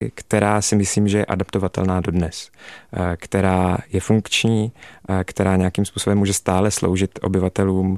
která si myslím, že je adaptovatelná dodnes, která je funkční, která nějakým způsobem může stále sloužit obyvatelům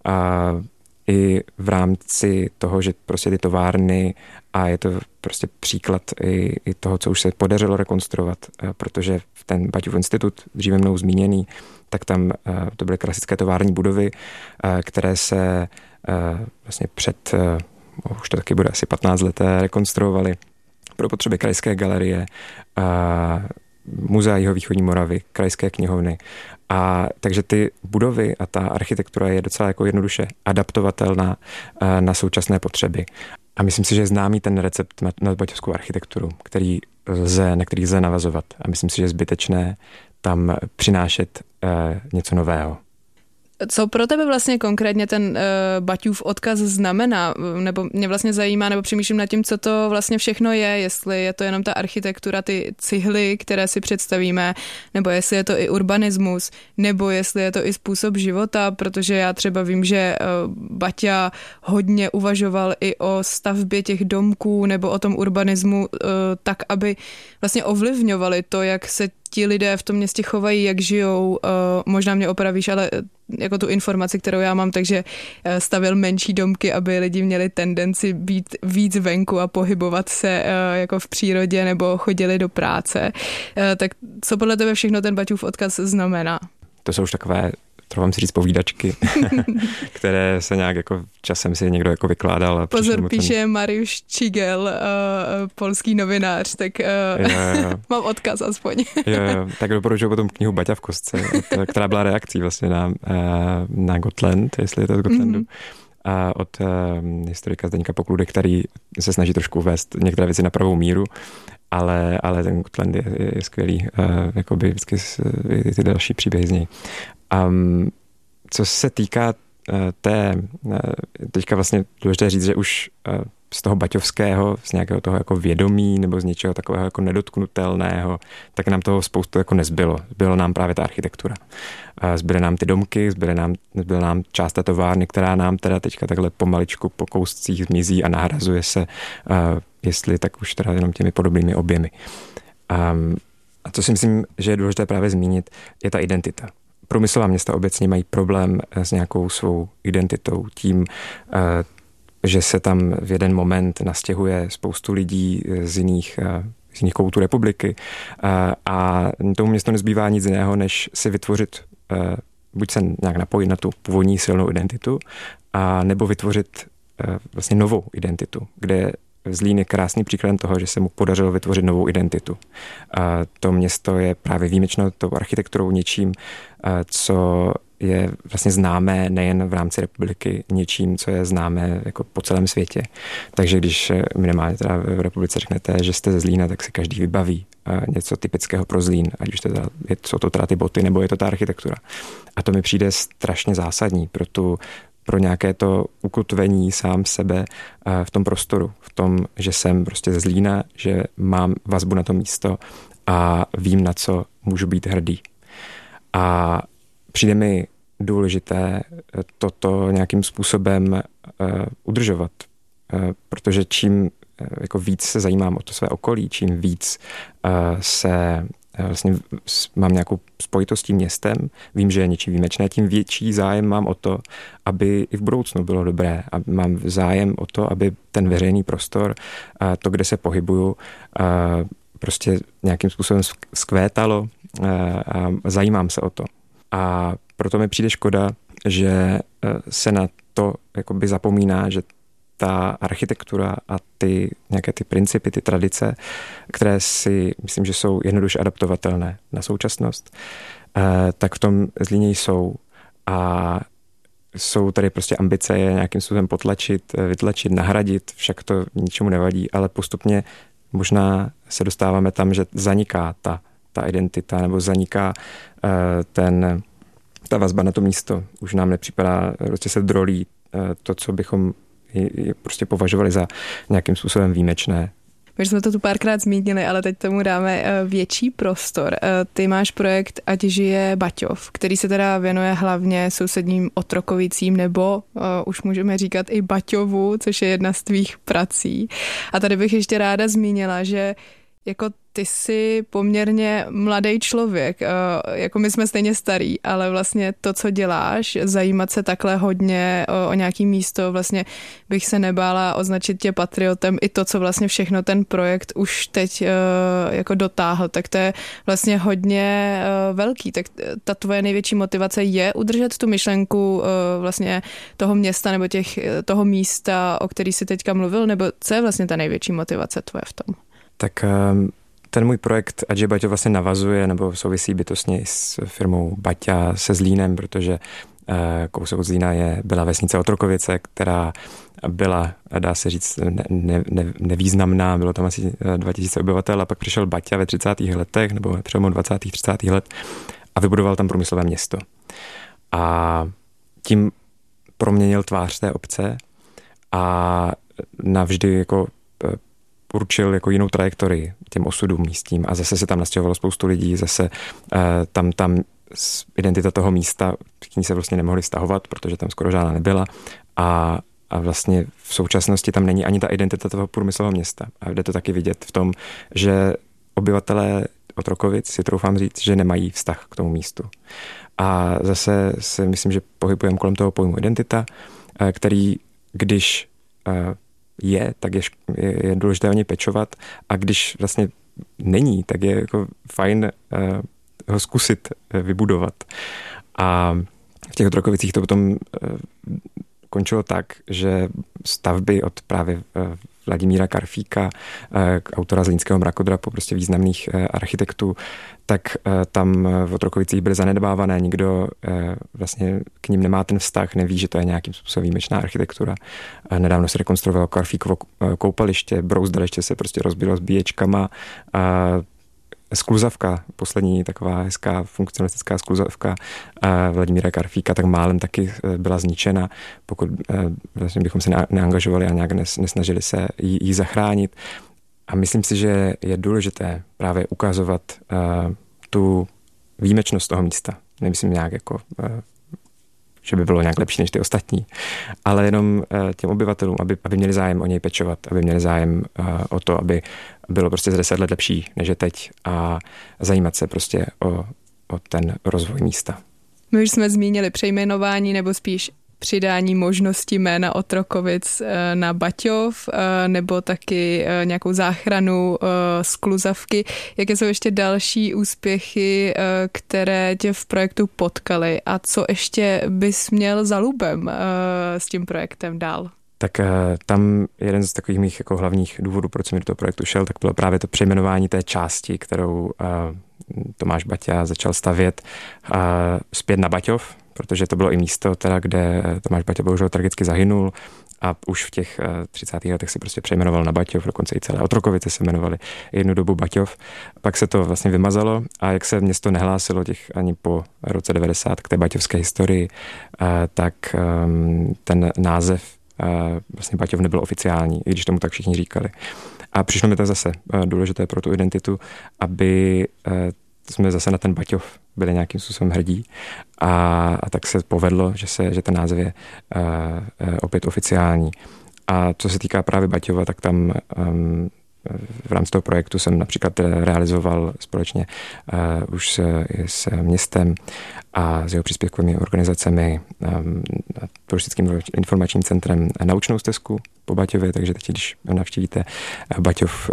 i v rámci toho, že prostě ty továrny, a je to prostě příklad i toho, co už se podařilo rekonstruovat, protože ten Baťův institut, dříve mnou zmíněný, tak tam to byly klasické tovární budovy, které se vlastně před, už to taky bude asi 15 let, rekonstruovaly pro potřeby Krajské galerie, Muzea jihovýchodní Moravy, Krajské knihovny. A takže ty budovy a ta architektura je docela jako jednoduše adaptovatelná na současné potřeby. A myslím si, že je známý ten recept na baťovskou architekturu, na který lze navazovat. A myslím si, že je zbytečné tam přinášet něco nového. Co pro tebe vlastně konkrétně ten Baťův odkaz znamená? Nebo mě vlastně zajímá, nebo přemýšlím nad tím, co to vlastně všechno je, jestli je to jenom ta architektura, ty cihly, které si představíme, nebo jestli je to i urbanismus, nebo jestli je to i způsob života, protože já třeba vím, že Baťa hodně uvažoval i o stavbě těch domků nebo o tom urbanismu tak, aby vlastně ovlivňovali to, jak se ti lidé v tom městě chovají, jak žijou. Možná mě opravíš, ale jako tu informaci, kterou já mám, takže stavěl menší domky, aby lidi měli tendenci být víc venku a pohybovat se jako v přírodě nebo chodili do práce. Tak co podle tebe všechno ten Baťův odkaz znamená? To jsou už takové, troufám si říct, povídačky, které se nějak jako časem si někdo jako vykládal. Pozor, píše Mariusz Čigel, polský novinář, tak jo. Mám odkaz aspoň. jo. Tak doporučuji potom knihu Baťa v kostce, která byla reakcí vlastně na Gotland, jestli je to z Gotlandu. A od historika Zdeňka Pokludy, který se snaží trošku uvést některé věci na pravou míru, ale ten Gotland je skvělý, jakoby vždycky ty další příběhy z něj. Co se týká teďka vlastně důležité říct, že už z toho baťovského, z nějakého toho jako vědomí nebo z něčeho takového jako nedotknutelného, tak nám toho spoustu jako nezbylo. Zbylo nám právě ta architektura. Zbyly nám ty domky, zbyla nám část té továrny, která nám teda teďka takhle pomaličku po kouscích zmizí a nahrazuje se, jestli tak už teda jenom těmi podobnými objemy. A co si myslím, že je důležité právě zmínit, je ta identita. Průmyslová města obecně mají problém s nějakou svou identitou, tím, že se tam v jeden moment nastěhuje spoustu lidí z jiných koutů republiky a tomu město nezbývá nic jiného, než si vytvořit, buď se nějak napojit na tu původní silnou identitu, a nebo vytvořit vlastně novou identitu, kde Zlín je krásný příkladem toho, že se mu podařilo vytvořit novou identitu. To město je právě výjimečnou tou architekturou, něčím, co je vlastně známé nejen v rámci republiky, něčím, co je známé jako po celém světě. Takže když minimálně teda v republice řeknete, že jste ze Zlína, tak si každý vybaví něco typického pro Zlín, ať už jsou to teda ty boty, nebo je to ta architektura. A to mi přijde strašně zásadní pro nějaké to ukotvení sám sebe v tom prostoru, v tom, že jsem prostě ze Zlína, že mám vazbu na to místo a vím, na co můžu být hrdý. A přijde mi důležité toto nějakým způsobem udržovat, protože čím jako víc se zajímám o to své okolí, čím víc vlastně mám nějakou spojitost s tím městem, vím, že je něčím výjimečné, tím větší zájem mám o to, aby i v budoucnu bylo dobré. A mám zájem o to, aby ten veřejný prostor, to, kde se pohybuju, prostě nějakým způsobem zkvétalo a zajímám se o to. A proto mi přijde škoda, že se na to jakoby zapomíná, že ta architektura a nějaké ty principy, ty tradice, které si myslím, že jsou jednoduše adaptovatelné na současnost, tak v tom Zlíně jsou. A jsou tady prostě ambice je nějakým způsobem potlačit, vytlačit, nahradit, však to ničemu nevadí, ale postupně možná se dostáváme tam, že zaniká ta identita, nebo zaniká ta vazba na to místo. Už nám nepřipadá, prostě se drolí to, co bychom prostě považovali za nějakým způsobem výjimečné. My jsme to tu párkrát zmínili, ale teď tomu dáme větší prostor. Ty máš projekt Ať žije Baťov, který se teda věnuje hlavně sousedním Otrokovicím, nebo už můžeme říkat i Baťovu, což je jedna z tvých prací. A tady bych ještě ráda zmínila, že Jako ty jsi poměrně mladý člověk, jako my jsme stejně starý, ale vlastně to, co děláš, zajímat se takhle hodně o nějaký místo, vlastně bych se nebála označit tě patriotem, i to, co vlastně všechno ten projekt už teď jako dotáhl, tak to je vlastně hodně velký. Tak ta tvoje největší motivace je udržet tu myšlenku vlastně toho města nebo toho místa, o který jsi teďka mluvil, nebo co je vlastně ta největší motivace tvoje v tom? Tak ten můj projekt Adži Baťo vlastně navazuje nebo souvisí bytostně s firmou Baťa se Zlínem, protože kousek od Zlína byla vesnice Otrokovice, která byla, dá se říct, nevýznamná, bylo tam asi 2000 obyvatel a pak přišel Baťa ve 30. letech nebo přelomu 20. 30. let a vybudoval tam průmyslové město. A tím proměnil tvář té obce a navždy jako určil jako jinou trajektorii těm osudům místním a zase se tam nastěhovalo spoustu lidí, zase tam identita toho místa, k ní se vlastně nemohli vztahovat, protože tam skoro žádná nebyla a vlastně v současnosti tam není ani ta identita toho průmyslového města. A jde to taky vidět v tom, že obyvatelé Otrokovic si troufám říct, že nemají vztah k tomu místu. A zase si myslím, že pohybujeme kolem toho pojmu identita, který když tak je důležité o něj pečovat a když vlastně není, tak je jako fajn ho zkusit vybudovat. A v těch Otrokovicích to potom končilo tak, že stavby od právě Vladimíra Karfíka, autora Zlínského mrakodrapu, prostě významných architektů, tak tam v Otrokovicích byly zanedbávané, nikdo vlastně k nim nemá ten vztah, neví, že to je nějakým způsobem výjimečná architektura. Nedávno se rekonstruovalo Karfíkovo koupaliště, brouzdaliště se prostě rozbilo s bíječkama, skluzavka, poslední taková hezká funkcionalistická skluzavka Vladimíra Karfíka, tak málem taky byla zničena, pokud vlastně bychom se neangažovali a nějak nesnažili se jí zachránit. A myslím si, že je důležité právě ukazovat tu výjimečnost toho místa. Nemyslím nějak jako že by bylo nějak lepší než ty ostatní, ale jenom těm obyvatelům, aby měli zájem o něj pečovat, aby měli zájem o to, aby bylo prostě za 10 let lepší, než je teď a zajímat se prostě o ten rozvoj místa. My už jsme zmínili přejmenování nebo spíš přidání možnosti jména Otrokovic na Baťov nebo taky nějakou záchranu skluzavky. Jaké jsou ještě další úspěchy, které tě v projektu potkaly a co ještě bys měl za lubem s tím projektem dál? Tak tam jeden z takových mých jako hlavních důvodů, proč jsem do toho projektu šel, tak bylo právě to přejmenování té části, kterou Tomáš Baťa začal stavět zpět na Baťov, protože to bylo i místo, teda, kde Tomáš Baťa bohužel tragicky zahynul a už v těch 30. letech si prostě přejmenoval na Baťov, dokonce i celé Otrokovice se jmenovaly jednu dobu Baťov. Pak se to vlastně vymazalo a jak se město nehlásilo ani po roce 90 k té baťovské historii, tak ten název vlastně Baťov nebyl oficiální, i když tomu tak všichni říkali. A přišlo mi to zase důležité pro tu identitu, aby jsme zase na ten Baťov byli nějakým způsobem hrdí a tak se povedlo, že ten název je opět oficiální. A co se týká právě Baťova, tak tam v rámci toho projektu jsem například realizoval společně už s městem a s jeho příspěvkovými organizacemi turistickým informačním centrem naučnou stezku po Baťově, takže teď, když navštívíte Baťov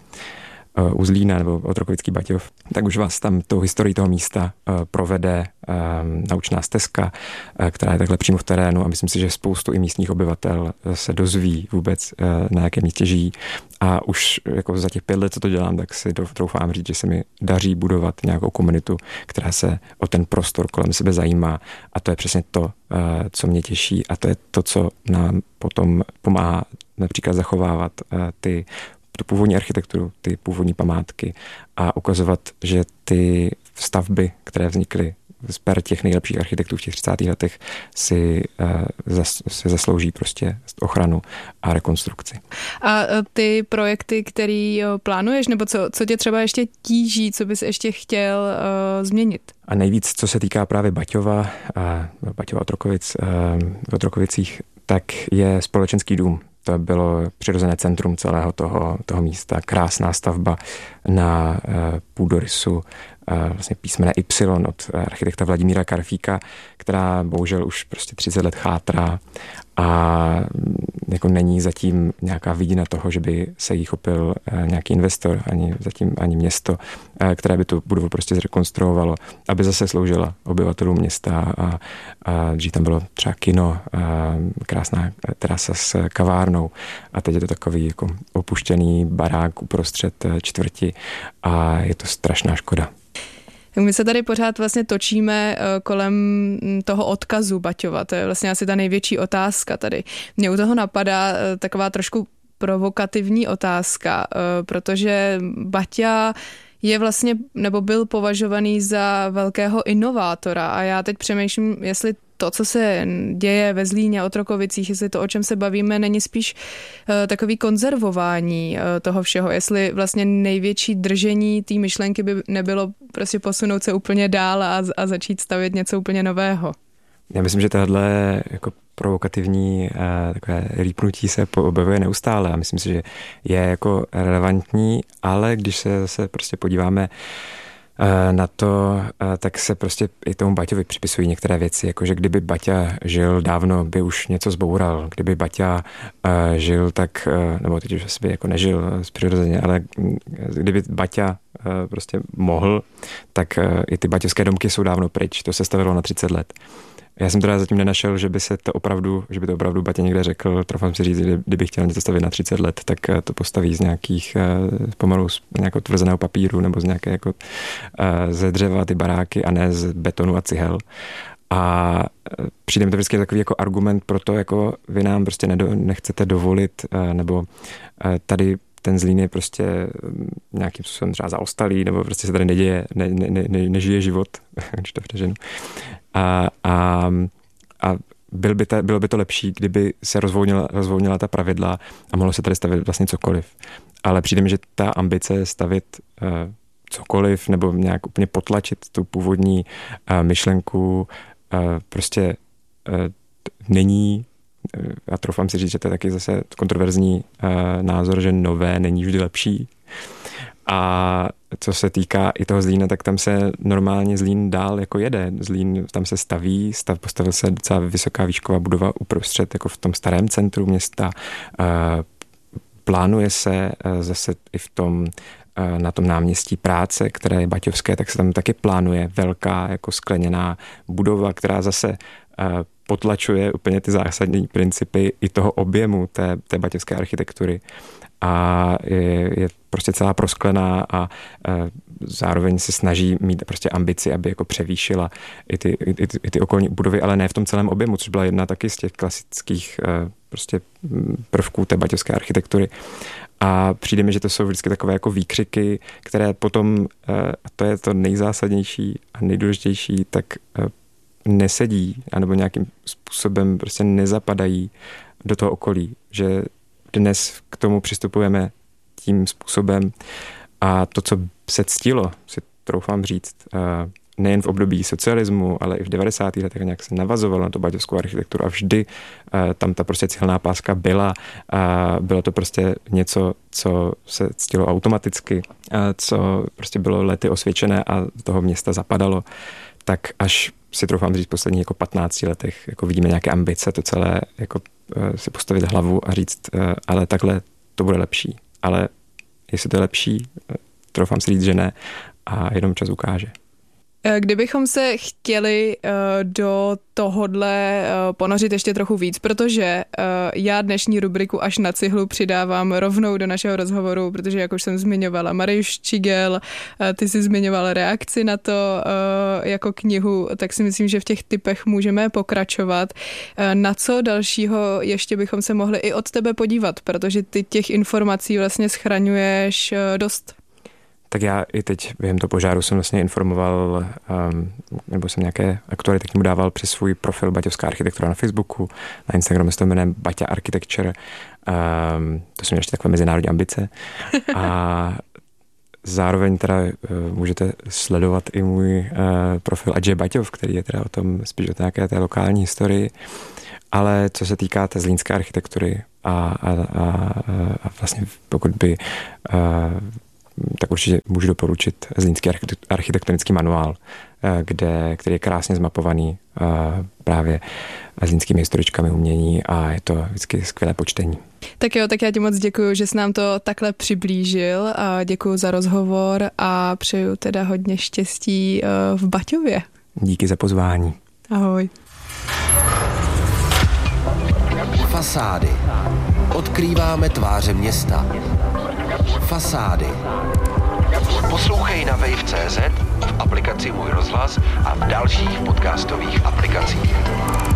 u Zlína nebo Otrokovický Baťov, tak už vás tam tou historií toho místa provede naučná stezka, která je takhle přímo v terénu a myslím si, že spoustu i místních obyvatel se dozví vůbec, na jakém místě žijí a už jako za těch 5 let, co to dělám, tak si troufám říct, že se mi daří budovat nějakou komunitu, která se o ten prostor kolem sebe zajímá a to je přesně to, co mě těší a to je to, co nám potom pomáhá například zachovávat tu původní architekturu, ty původní památky a ukazovat, že ty stavby, které vznikly z per těch nejlepších architektů v těch 30. letech, si zaslouží prostě ochranu a rekonstrukci. A ty projekty, který plánuješ, nebo co tě třeba ještě tíží, co bys ještě chtěl změnit? A nejvíc, co se týká právě Baťova Otrokovic, v Otrokovicích, tak je společenský dům. to bylo přirozené centrum celého toho místa. Krásná stavba na půdorysu vlastně písmene Y od architekta Vladimíra Karfíka, která bohužel už prostě 30 let chátrá a jako není zatím nějaká vidina toho, že by se jí chopil nějaký investor, ani město, které by tu budovu prostě zrekonstruovalo, aby zase sloužila obyvatelům města a dřív tam bylo třeba kino, krásná terasa s kavárnou a teď je to takový jako opuštěný barák uprostřed čtvrti a je to strašná škoda. My se tady pořád vlastně točíme kolem toho odkazu Baťova, to je vlastně asi ta největší otázka tady. Mně u toho napadá taková trošku provokativní otázka, protože Baťa je vlastně, nebo byl považovaný za velkého inovátora a já teď přemýšlím, jestli to, co se děje ve Zlíně, Otrokovicích, jestli to, o čem se bavíme, není spíš takový konzervování toho všeho, jestli vlastně největší držení té myšlenky by nebylo prostě posunout se úplně dál a začít stavět něco úplně nového. Já myslím, že tahle jako provokativní takové rýpnutí se objevuje neustále a myslím si, že je jako relevantní, ale když se zase prostě podíváme na to, tak se prostě i tomu Baťovi připisují některé věci, jakože kdyby Baťa žil dávno, by už něco zboural. Kdyby Baťa žil tak, nebo teď už asi by jako nežil přirozeně, ale kdyby Baťa prostě mohl, tak i ty baťovské domky jsou dávno pryč. To se stavilo na 30 let. Já jsem teda zatím nenašel, že by to opravdu Baťa někde řekl, troufám si říct, kdyby chtěl něco stavit na 30 let, tak to postaví z nějakých pomalu z nějakého tvrzeného papíru nebo z nějaké jako ze dřeva ty baráky a ne z betonu a cihel. A přijde mi to vždycky takový jako argument pro to, jako vy nám prostě nechcete dovolit, nebo tady ten Zlín je prostě nějakým způsobem třeba zaostalý, nebo prostě se tady nežije život, když to přeženu. A bylo by to lepší, kdyby se rozvolnila ta pravidla a mohlo se tady stavit vlastně cokoliv. Ale přijde mi, že ta ambice stavit cokoliv nebo nějak úplně potlačit tu původní myšlenku prostě není, a troufám si říct, že to je taky zase kontroverzní názor, že nové není vždy lepší. A co se týká i toho Zlína, tak tam se normálně Zlín dál jako jede. Zlín tam se postavil se docela vysoká výšková budova uprostřed, jako v tom starém centru města. Plánuje se zase i na tom náměstí Práce, které je baťovské, tak se tam taky plánuje velká jako skleněná budova, která zase potlačuje úplně ty zásadní principy i toho objemu té baťovské architektury. A je prostě celá prosklená a zároveň se snaží mít prostě ambici, aby jako převýšila i ty okolní budovy, ale ne v tom celém objemu, což byla jedna taky z těch klasických prostě prvků té baťovské architektury. A přijde mi, že to jsou vždycky takové jako výkřiky, které potom, a to je to nejzásadnější a nejdůležitější, tak nesedí, anebo nějakým způsobem prostě nezapadají do toho okolí, že dnes k tomu přistupujeme tím způsobem a to, co se ctilo, si troufám říct, nejen v období socialismu, ale i v 90. letech nějak se navazovalo na tu baťovskou architekturu a vždy tam ta prostě cihelná páska byla a bylo to prostě něco, co se ctilo automaticky, co prostě bylo lety osvědčené a do toho města zapadalo, tak až si troufám říct v posledních jako 15 letech jako vidíme nějaké ambice to celé jako si postavit hlavu a říct, ale takhle to bude lepší. Ale jestli to je lepší, troufám si říct, že ne a jenom čas ukáže. Kdybychom se chtěli do tohodle ponořit ještě trochu víc, protože já dnešní rubriku Až na cihlu přidávám rovnou do našeho rozhovoru, protože jak už jsem zmiňovala Mariusz Ščigel, ty jsi zmiňoval reakci na to jako knihu, tak si myslím, že v těch typech můžeme pokračovat. Na co dalšího ještě bychom se mohli i od tebe podívat, protože ty těch informací vlastně schraňuješ dost. Tak já i teď během toho požáru jsem vlastně informoval, nebo jsem nějaké aktuality k němu dával přes svůj profil Baťovská architektura na Facebooku, na Instagramu se to jmenuje Baťa Architecture, to jsou ještě takové mezinárodní ambice a zároveň teda můžete sledovat i můj profil Adže Baťov, který je teda o tom spíš o nějaké té lokální historii ale co se týká té zlínské architektury a vlastně pokud by, tak určitě můžu doporučit Zlínský architektonický manuál, který je krásně zmapovaný právě zlínskými historičkami umění a je to vždycky skvělé počtení. Tak jo, tak já ti moc děkuju, že jsi nám to takhle přiblížil a děkuju za rozhovor a přeju teda hodně štěstí v Baťově. Díky za pozvání. Ahoj. Fasády. Odkrýváme tváře města. Fasády. Poslouchej na wave.cz, v aplikaci Můj rozhlas a v dalších podcastových aplikacích.